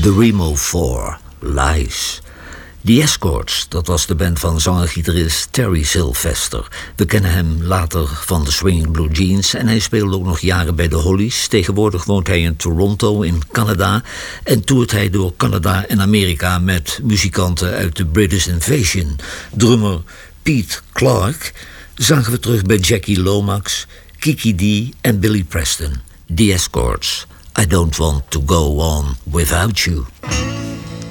The Remo 4, Lies. The Escorts, dat was de band van zanger-gitarist Terry Sylvester. We kennen hem later van de Swinging Blue Jeans en hij speelde ook nog jaren bij de Hollies. Tegenwoordig woont hij in Toronto in Canada en toert hij door Canada en Amerika met muzikanten uit de British Invasion. Drummer Pete Clark zagen we terug bij Jackie Lomax, Kiki Dee en Billy Preston. The Escorts, I Don't Want to Go On Without You.